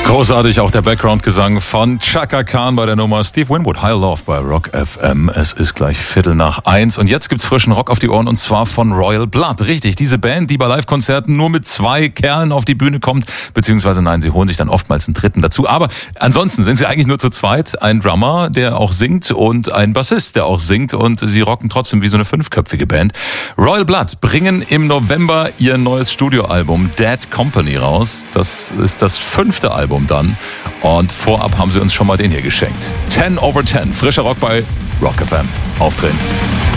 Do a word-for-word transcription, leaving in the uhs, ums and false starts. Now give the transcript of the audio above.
Großartig auch der Background-Gesang von Chaka Khan bei der Nummer Steve Winwood, High Love bei Rock F M. Es ist gleich Viertel nach eins und jetzt gibt's frischen Rock auf die Ohren und zwar von Royal Blood. Richtig, diese Band, die bei Live-Konzerten nur mit zwei Kerlen auf die Bühne kommt, beziehungsweise nein, sie holen sich dann oftmals einen dritten dazu. Aber ansonsten sind sie eigentlich nur zu zweit. Ein Drummer, der auch singt und ein Bassist, der auch singt und sie rocken trotzdem wie so eine fünfköpfige Band. Royal Blood bringen im November ihr neues Studioalbum Dead Company raus. Das ist das fünfte Album dann. Und vorab haben sie uns schon mal den hier geschenkt. ten over ten, frischer Rock bei Rock F M. Aufdrehen.